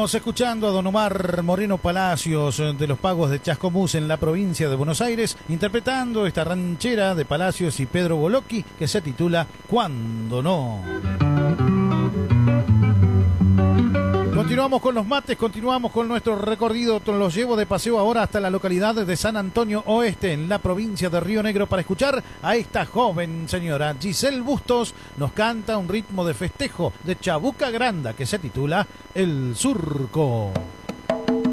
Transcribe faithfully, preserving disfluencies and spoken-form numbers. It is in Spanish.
Estamos escuchando a don Omar Moreno Palacios de los Pagos de Chascomús en la provincia de Buenos Aires, interpretando esta ranchera de Palacios y Pedro Bolocchi que se titula Cuando no. Continuamos con los mates, continuamos con nuestro recorrido, los llevo de paseo ahora hasta la localidad de San Antonio Oeste, en la provincia de Río Negro, para escuchar a esta joven señora. Giselle Bustos nos canta un ritmo de festejo de Chabuca Granda que se titula El Surco.